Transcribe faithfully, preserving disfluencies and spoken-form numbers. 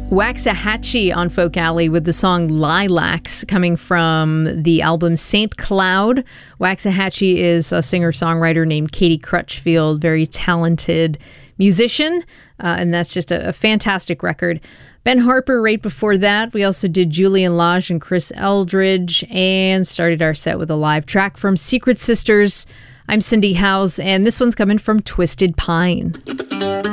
Waxahachie on Folk Alley with the song Lilacs, coming from the album Saint Cloud. Waxahachie is a singer-songwriter named Katie Crutchfield, very talented musician, uh, and that's just a, a fantastic record. Ben Harper right before that. We also did Julian Lage and Chris Eldridge, and started our set with a live track from Secret Sisters. I'm Cindy Howes, and this one's coming from Twisted Pine.